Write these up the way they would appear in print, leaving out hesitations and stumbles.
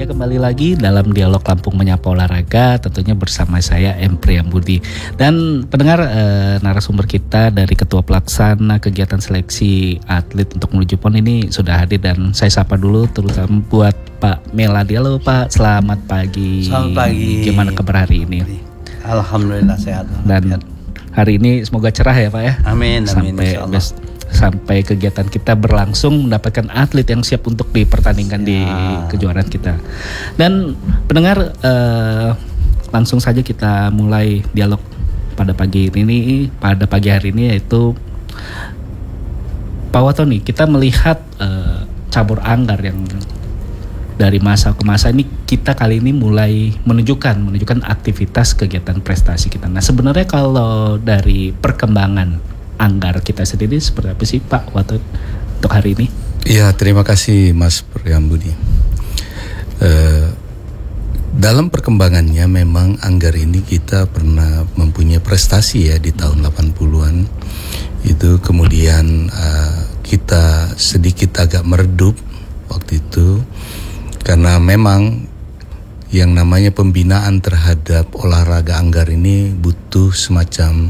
Ya, kembali lagi dalam dialog Lampung Menyapa Olahraga, tentunya bersama saya M. Priyambudi. Dan pendengar, narasumber kita dari Ketua Pelaksana Kegiatan Seleksi Atlet untuk menuju PON ini sudah hadir, dan saya sapa dulu terutama buat Pak Meladi. Halo Pak, selamat pagi. Selamat pagi. Gimana kabar hari ini? Alhamdulillah sehat. Dan hari ini semoga cerah ya Pak ya. Amin, amin, insyaallah. Sampai kegiatan kita berlangsung, mendapatkan atlet yang siap untuk dipertandingkan di kejuaraan kita. Dan pendengar, langsung saja kita mulai dialog pada pagi hari ini, yaitu Pak Watoni, kita melihat cabur anggar yang dari masa ke masa ini, kita kali ini mulai menunjukkan aktivitas kegiatan prestasi kita. Nah, sebenarnya kalau dari perkembangan anggar kita sendiri seperti apa sih Pak Waton untuk hari ini? Ya, terima kasih Mas Priyambudi. Dalam perkembangannya memang anggar ini kita pernah mempunyai prestasi ya di tahun 80-an. Itu kemudian kita sedikit agak meredup waktu itu karena memang yang namanya pembinaan terhadap olahraga anggar ini butuh semacam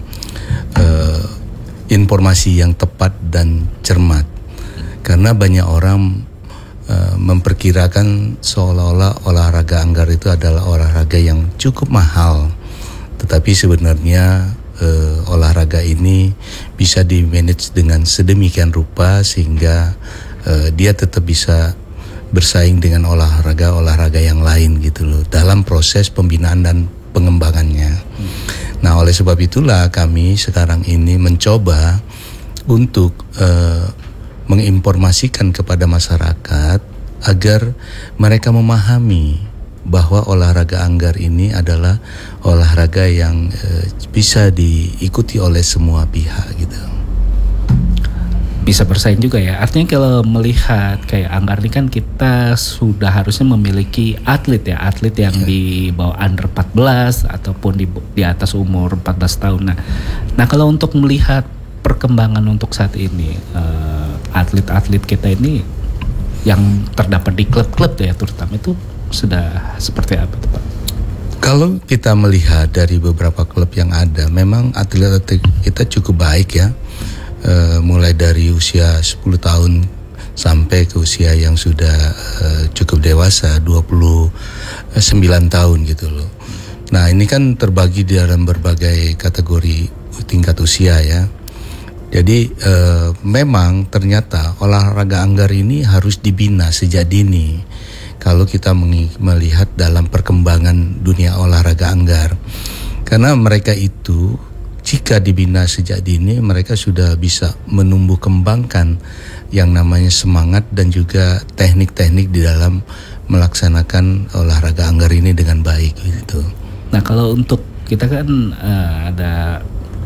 informasi yang tepat dan cermat, karena banyak orang memperkirakan seolah-olah olahraga anggar itu adalah olahraga yang cukup mahal, tetapi sebenarnya olahraga ini bisa di-manage dengan sedemikian rupa sehingga dia tetap bisa bersaing dengan olahraga yang lain gitu loh dalam proses pembinaan dan pengembangannya. Nah, oleh sebab itulah kami sekarang ini mencoba untuk menginformasikan kepada masyarakat agar mereka memahami bahwa olahraga anggar ini adalah olahraga yang bisa diikuti oleh semua pihak gitu. Bisa bersaing juga ya. Artinya kalau melihat kayak anggar ini kan kita sudah harusnya memiliki atlet yang di bawah under 14 ataupun di atas umur 14 tahun. Nah kalau untuk melihat perkembangan untuk saat ini, atlet-atlet kita ini yang terdapat di klub-klub ya terutama, itu sudah seperti apa tuh Pak? Kalau kita melihat dari beberapa klub yang ada, memang atlet-atlet kita cukup baik ya. Mulai dari usia 10 tahun sampai ke usia yang sudah cukup dewasa 29 tahun gitu loh. Nah, ini kan terbagi di dalam berbagai kategori tingkat usia ya. Jadi memang ternyata olahraga anggar ini harus dibina sejak dini. Kalau kita melihat dalam perkembangan dunia olahraga anggar, karena mereka itu jika dibina sejak dini, mereka sudah bisa menumbuh kembangkan yang namanya semangat dan juga teknik-teknik di dalam melaksanakan olahraga anggar ini dengan baik gitu. Nah, kalau untuk kita kan ada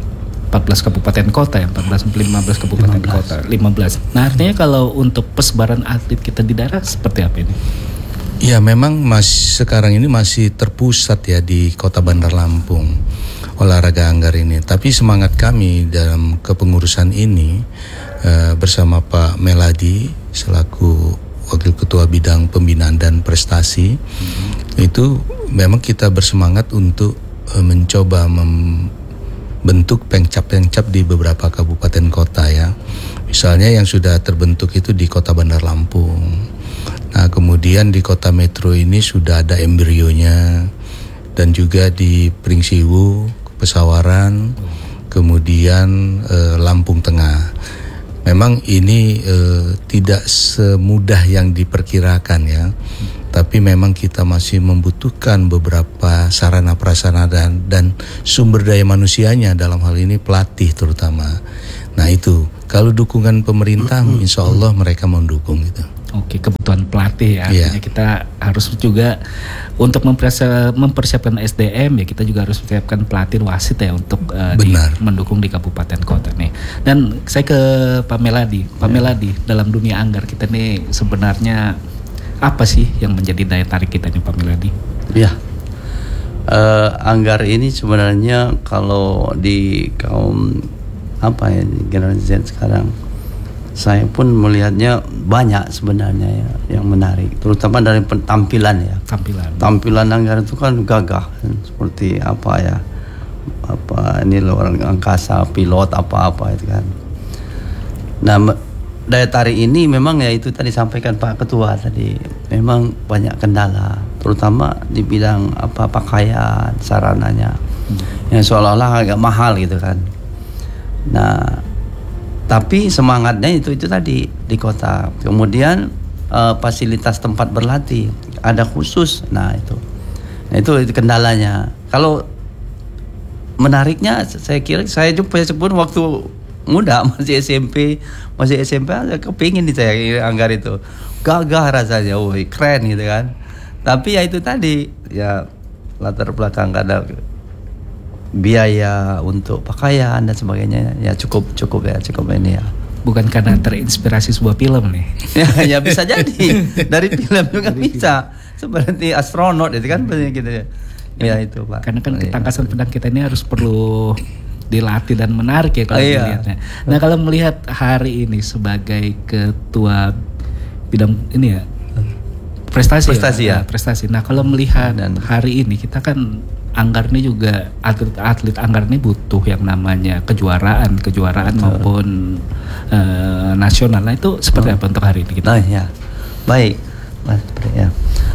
14 kabupaten kota ya, 15 kabupaten kota, 15. Nah, artinya kalau untuk persebaran atlet kita di daerah seperti apa ini? Ya, memang sekarang ini masih terpusat ya di Kota Bandar Lampung olahraga anggar ini. Tapi semangat kami dalam kepengurusan ini bersama Pak Meladi selaku Wakil Ketua Bidang Pembinaan dan Prestasi, itu memang kita bersemangat untuk mencoba membentuk pengcap-pengcap di beberapa kabupaten kota ya. Misalnya yang sudah terbentuk itu di Kota Bandar Lampung. Nah, kemudian di Kota Metro ini sudah ada embrionya, dan juga di Pringsiwu, Pesawaran, kemudian Lampung Tengah. Memang ini tidak semudah yang diperkirakan ya, tapi memang kita masih membutuhkan beberapa sarana prasarana dan sumber daya manusianya, dalam hal ini pelatih terutama. Nah itu, kalau dukungan pemerintah insya Allah mereka mendukung gitu. Oke, kebutuhan pelatih ya. Artinya kita harus juga untuk mempersiapkan SDM ya, kita juga harus mempersiapkan pelatih wasit ya untuk mendukung di kabupaten kota nih. Dan saya ke Pak Meladi. Pak Meladi, dalam dunia anggar kita nih sebenarnya apa sih yang menjadi daya tarik kita nih Pak Meladi? Ya, anggar ini sebenarnya kalau di kaum generasi Z sekarang saya pun melihatnya banyak sebenarnya ya, yang menarik, terutama dari tampilan ya. Tampilan Anggar itu kan gagah, seperti apa ya, apa ini orang angkasa, pilot apa itu kan. Nah, daya tarik ini memang ya itu tadi sampaikan Pak Ketua tadi, memang banyak kendala, terutama di bidang apa pakaian, sarananya, yang seolah-olah agak mahal gitu kan. Nah, tapi semangatnya itu tadi di kota. Kemudian fasilitas tempat berlatih ada khusus. Nah itu kendalanya. Kalau menariknya, saya kira saya pun waktu muda masih SMP aja kepingin saya Anggar itu, gagah rasanya, keren gitu kan. Tapi ya itu tadi ya, latar belakang ada biaya untuk pakaian dan sebagainya ya, cukup ini ya. Bukan karena terinspirasi sebuah film nih. ya bisa jadi dari film juga bisa. Seperti astronot itu kan gitu ya. Ya itu Pak. Karena kan ketangkasan pedang kita ini harus perlu dilatih dan menarik ya kalau dilihatnya. Nah, kalau melihat hari ini sebagai ketua bidang ini ya, prestasi. Nah, kalau melihat hari ini kita kan Anggar ini juga, atlet Anggar ini butuh yang namanya kejuaraan maupun nasional. Nah, itu seperti apa untuk hari ini kita? Ya. Baik, Mas. Ya.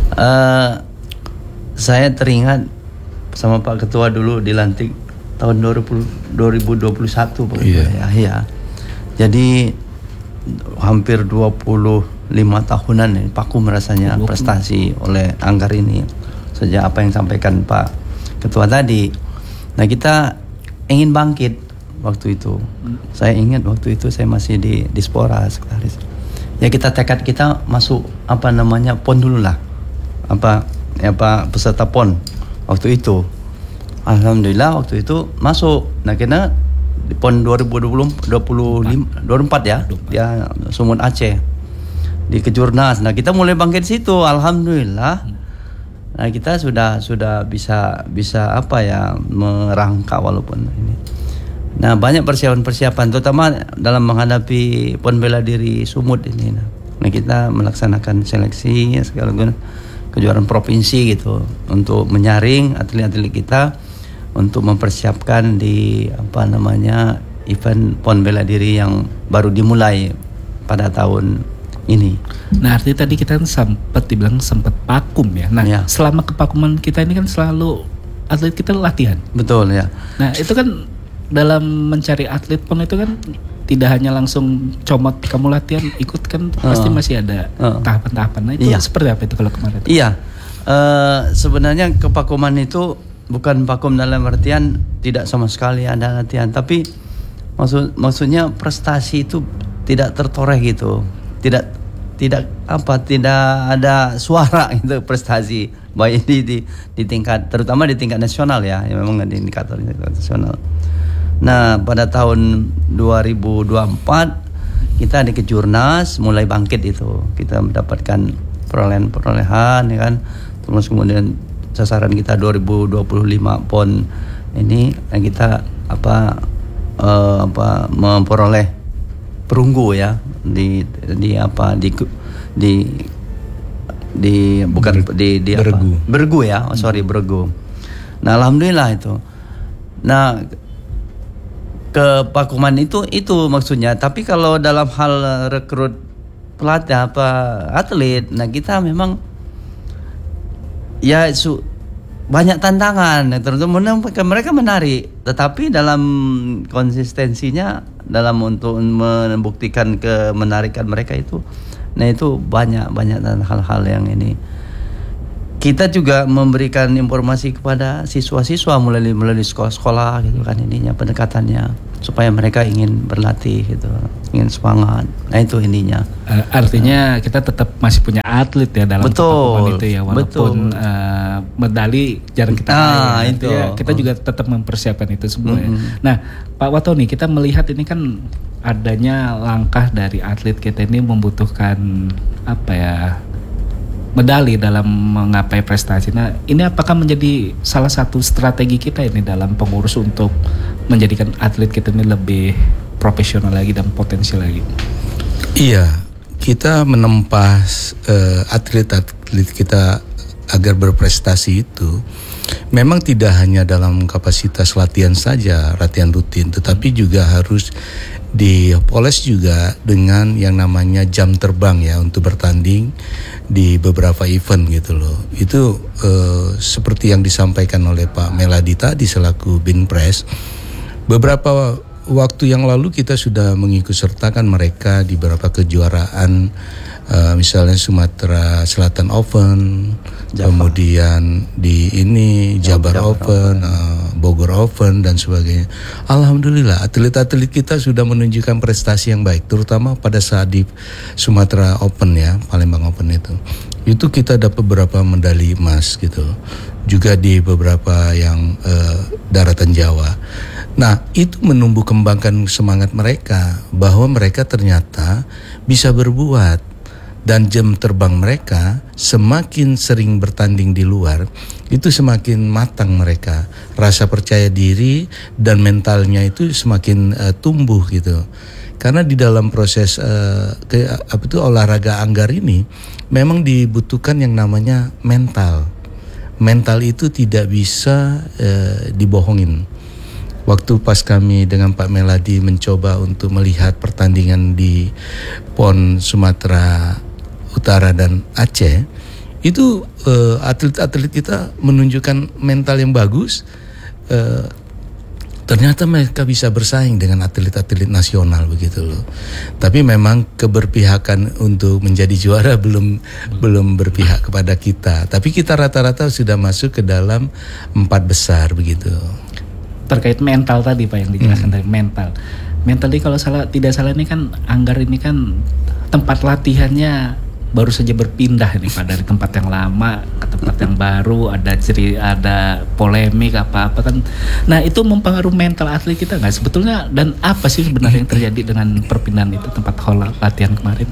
Saya teringat sama Pak Ketua dulu dilantik tahun 2021 Pak. Ya. Jadi hampir 25 tahunan ya, vakum rasanya prestasi oleh Anggar ini. Sejak apa yang sampaikan Pak Ketua tadi. Nah, kita ingin bangkit waktu itu. Saya ingat waktu itu saya masih di Dispora sekretaris. Ya, tekad kita masuk PON dulu lah. Peserta PON waktu itu. Alhamdulillah waktu itu masuk. Nah, kita di PON 2024 ya. Ya, Sumut Aceh. Di Kejurnas. Nah, kita mulai bangkit situ, alhamdulillah. Nah, kita sudah bisa merangkak walaupun ini. Nah, banyak persiapan terutama dalam menghadapi PON bela diri Sumut ini. Nah, kita melaksanakan seleksi sekaligus kejuaraan provinsi gitu untuk menyaring atlet-atlet kita untuk mempersiapkan di event PON bela diri yang baru dimulai pada tahun ini. Nah, artinya tadi kita sempat vakum ya. Nah, selama kevakuman kita ini kan selalu atlet kita latihan. Betul ya. Nah, itu kan dalam mencari atlet PON itu kan tidak hanya langsung comot kamu latihan ikut kan, pasti masih ada tahapan-tahapan. Nah, itu seperti apa itu kalau kemarin? Iya. Sebenarnya kevakuman itu bukan vakum dalam artian tidak sama sekali ada latihan, tapi maksudnya prestasi itu tidak tertoreh gitu. Tidak ada suara itu prestasi baik di tingkat, terutama di tingkat nasional ya memang ada indikator nasional. Nah, pada tahun 2024 kita di Kejurnas mulai bangkit itu, kita mendapatkan perolehan ya kan, terus kemudian sasaran kita 2025 PON ini kita memperoleh perunggu ya di Bergu ya, Bergu. Nah, alhamdulillah itu. Nah, kevakuman itu maksudnya. Tapi kalau dalam hal rekrut pelatih atlet, nah kita memang ya banyak tantangan. Terutama mereka menarik, tetapi dalam konsistensinya dalam untuk membuktikan kemenarikan mereka itu, nah itu banyak hal-hal yang ini. Kita juga memberikan informasi kepada siswa-siswa melalui sekolah-sekolah gitu kan, ininya pendekatannya supaya mereka ingin berlatih gitu, ingin semangat. Nah, itu intinya. Artinya kita tetap masih punya atlet ya dalam kevakuman itu ya, walaupun medali jarang kita raih. Itu ya, kita juga tetap mempersiapkan itu semuanya. Nah, Pak Watoni, kita melihat ini kan adanya langkah dari atlet kita ini membutuhkan medali dalam menggapai prestasi. Nah, ini apakah menjadi salah satu strategi kita ini dalam pengurus untuk menjadikan atlet kita ini lebih profesional lagi dan potensial lagi? Iya, kita menempa atlet-atlet kita agar berprestasi itu memang tidak hanya dalam kapasitas latihan saja, latihan rutin, tetapi juga harus dipoles juga dengan yang namanya jam terbang ya untuk bertanding di beberapa event gitu loh. Itu seperti yang disampaikan oleh Pak Meladi tadi selaku Binpres, beberapa waktu yang lalu kita sudah mengikut sertakan mereka di beberapa kejuaraan, misalnya Sumatera Selatan Open, kemudian di ini Jabar Open, Bogor Open dan sebagainya. Alhamdulillah atlet-atlet kita sudah menunjukkan prestasi yang baik, terutama pada saat di Sumatera Open ya, Palembang Open itu kita dapat beberapa medali emas gitu, juga di beberapa yang daratan Jawa. Nah, itu menumbuh kembangkan semangat mereka bahwa mereka ternyata bisa berbuat. Dan jam terbang mereka semakin sering bertanding di luar, itu semakin matang mereka. Rasa percaya diri dan mentalnya itu semakin tumbuh gitu. Karena di dalam proses olahraga anggar ini memang dibutuhkan yang namanya mental. Mental itu tidak bisa dibohongin. Waktu pas kami dengan Pak Meladi mencoba untuk melihat pertandingan di PON Sumatera Utara dan Aceh, itu atlet-atlet kita menunjukkan mental yang bagus. Ternyata mereka bisa bersaing dengan atlet-atlet nasional begitu loh. Tapi memang keberpihakan untuk menjadi juara belum berpihak kepada kita. Tapi kita rata-rata sudah masuk ke dalam 4 besar begitu. Terkait mental tadi Pak yang dijelaskan dari mental. Mental ini kalau tidak salah ini kan Anggar ini kan tempat latihannya baru saja berpindah nih Pak, dari tempat yang lama ke tempat yang baru, ada polemik apa-apa kan. Nah, itu mempengaruhi mental atlet kita nggak sebetulnya, dan apa sih sebenarnya yang terjadi dengan perpindahan itu tempat latihan kemarin?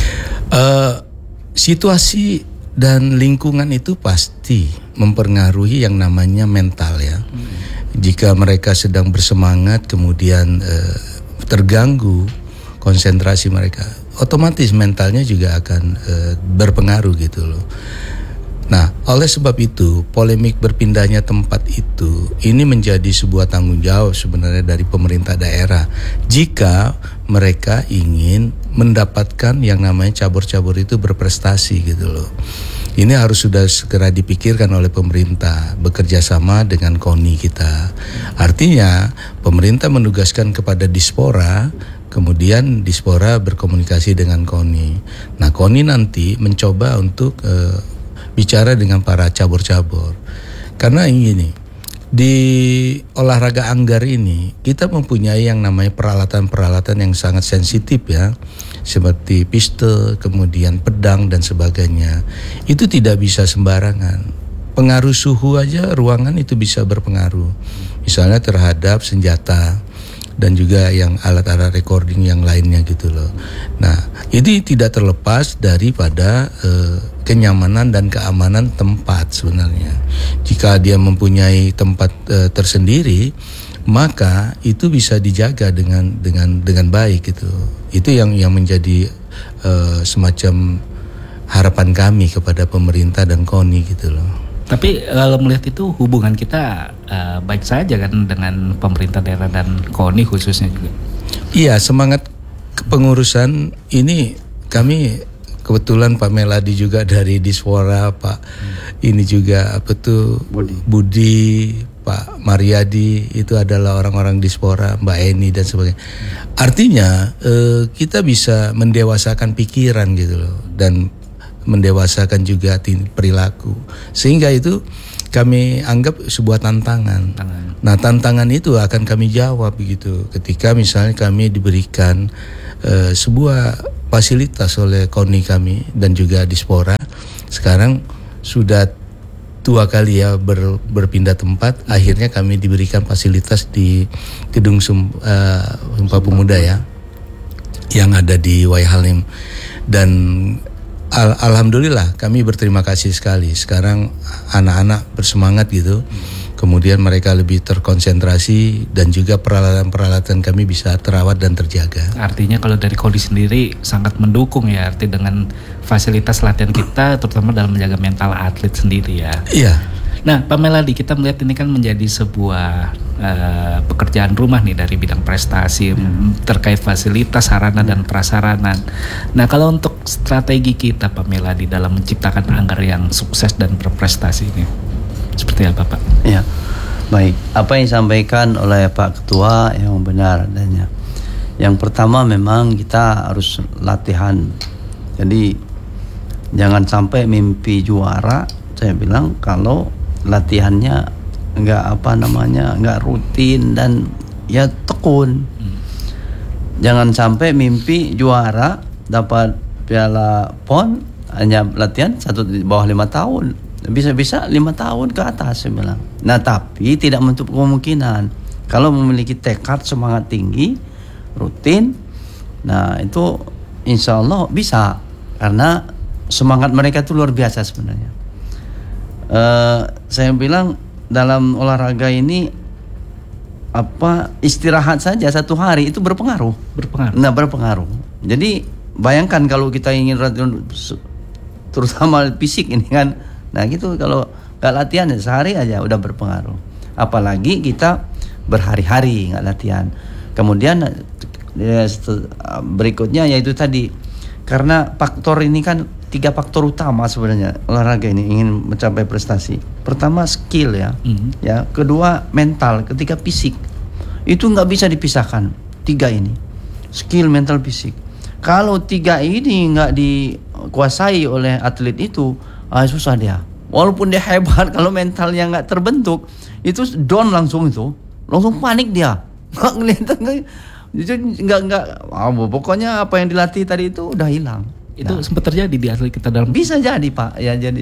Situasi dan lingkungan itu pasti mempengaruhi yang namanya mental ya. Jika mereka sedang bersemangat kemudian terganggu konsentrasi mereka, otomatis mentalnya juga akan berpengaruh gitu loh. Nah, oleh sebab itu polemik berpindahnya tempat itu ini menjadi sebuah tanggung jawab sebenarnya dari pemerintah daerah jika mereka ingin mendapatkan yang namanya cabur-cabur itu berprestasi gitu loh. Ini harus sudah segera dipikirkan oleh pemerintah bekerja sama dengan KONI kita. Artinya pemerintah menugaskan kepada Dispora, kemudian Dispora berkomunikasi dengan KONI. Nah, KONI nanti mencoba untuk bicara dengan para cabur-cabur. Karena ini di olahraga anggar ini kita mempunyai yang namanya peralatan-peralatan yang sangat sensitif ya, seperti pistol, kemudian pedang dan sebagainya. Itu tidak bisa sembarangan. Pengaruh suhu aja ruangan itu bisa berpengaruh. Misalnya terhadap senjata dan juga yang alat-alat recording yang lainnya gitu loh. Nah, ini tidak terlepas daripada kenyamanan dan keamanan tempat sebenarnya. Jika dia mempunyai tempat tersendiri, maka itu bisa dijaga dengan baik gitu. Itu yang menjadi semacam harapan kami kepada pemerintah dan KONI gitu loh. Tapi kalau melihat itu hubungan kita baik saja kan dengan pemerintah daerah dan KONI khususnya juga. Iya, semangat kepengurusan ini kami kebetulan Pak Meladi juga dari Dispora, Pak ini juga Budi, Pak Mariadi itu adalah orang-orang Dispora, Mbak Eni dan sebagainya. Artinya kita bisa mendewasakan pikiran gitu loh, dan mendewasakan juga perilaku, sehingga itu kami anggap sebuah tantangan. Nah, tantangan itu akan kami jawab begitu ketika misalnya kami diberikan sebuah fasilitas oleh KONI kami dan juga Dispora. Sekarang sudah 2 kali ya berpindah tempat, akhirnya kami diberikan fasilitas di Gedung Sumpah Pemuda ya, yang ada di Waihalim. Dan alhamdulillah kami berterima kasih sekali. Sekarang anak-anak bersemangat gitu. kemudian mereka lebih terkonsentrasi dan juga peralatan-peralatan kami bisa terawat dan terjaga. Artinya kalau dari Kodi sendiri sangat mendukung ya, arti dengan fasilitas latihan kita terutama dalam menjaga mental atlet sendiri ya. Iya. Nah, Pak Meladi, kita melihat ini kan menjadi sebuah pekerjaan rumah nih dari bidang prestasi terkait fasilitas, sarana dan prasarana. Nah, kalau untuk strategi kita Pak Meladi dalam menciptakan Anggar yang sukses dan berprestasi ini, seperti apa Pak? Ya, baik. Apa yang disampaikan oleh Pak Ketua yang benar adanya. Yang pertama memang kita harus latihan. Jadi jangan sampai mimpi juara, saya bilang kalau latihannya nggak rutin dan ya tekun. Jangan sampai mimpi juara dapat piala PON hanya latihan di bawah 5 tahun, bisa 5 tahun ke atas saya bilang. Nah tapi tidak menutup kemungkinan kalau memiliki tekad semangat tinggi rutin, nah itu insya Allah bisa, karena semangat mereka itu luar biasa sebenarnya. Saya bilang dalam olahraga ini istirahat saja 1 hari itu berpengaruh. Nah berpengaruh. Jadi bayangkan kalau kita ingin latihan terutama fisik ini kan, nah gitu kalau nggak latihan sehari aja udah berpengaruh. Apalagi kita berhari-hari nggak latihan. Kemudian berikutnya yaitu tadi, karena faktor ini kan 3 faktor utama sebenarnya olahraga ini ingin mencapai prestasi. Pertama skill ya, ya. Kedua mental, ketiga fisik. Itu nggak bisa dipisahkan 3 ini, skill, mental, fisik. Kalau 3 ini nggak dikuasai oleh atlet itu, susah dia. Walaupun dia hebat, kalau mentalnya nggak terbentuk, itu down langsung panik dia. Pokoknya apa yang dilatih tadi itu udah hilang. Itu sempat terjadi di atlet kita dalam. Bisa jadi Pak, ya jadi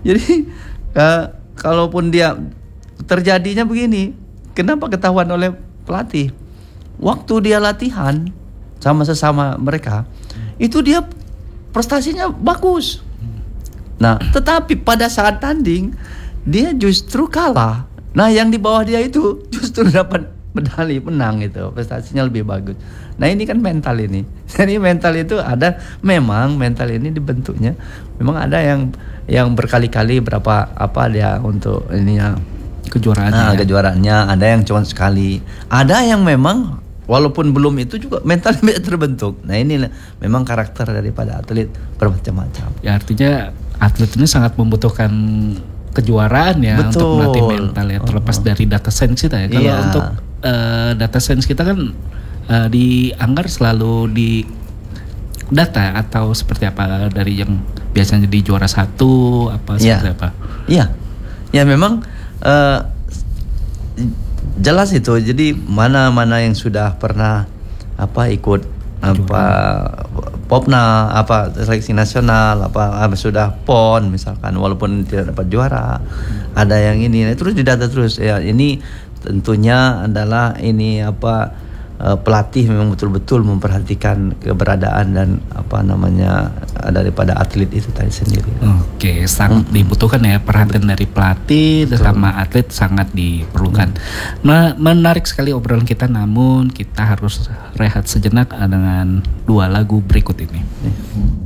kalaupun dia terjadinya begini, kenapa ketahuan oleh pelatih? Waktu dia latihan sama sesama mereka, itu dia prestasinya bagus. Nah, tetapi pada saat tanding dia justru kalah. Nah, yang di bawah dia itu justru dapat medali, menang gitu, prestasinya lebih bagus. Nah ini kan mental ini. Jadi mental itu ada, memang mental ini dibentuknya, memang ada yang berkali-kali berapa dia untuk ininya kejuaraannya, ada yang cuma sekali, ada yang memang walaupun belum itu juga mentalnya terbentuk. Nah ini memang karakter daripada atlet bermacam-macam. Ya artinya atlet ini sangat membutuhkan kejuaraan ya. Betul. Untuk melatih mental ya, terlepas dari data science kita ya. Kalau untuk data science kita kan di Anggar selalu di data atau seperti apa dari yang biasanya di juara 1 seperti apa? Iya, ya memang jelas itu. Jadi mana yang sudah pernah ikut Popna, seleksi nasional, sudah PON misalkan, walaupun tidak dapat juara, ada yang ini, terus didata terus ya. Ini tentunya adalah ini pelatih memang betul-betul memperhatikan keberadaan dan daripada atlet itu tadi sendiri. Oke, sangat dibutuhkan ya perhatian dari pelatih sama atlet, sangat diperlukan. Menarik sekali obrolan kita, namun kita harus rehat sejenak dengan 2 lagu berikut ini.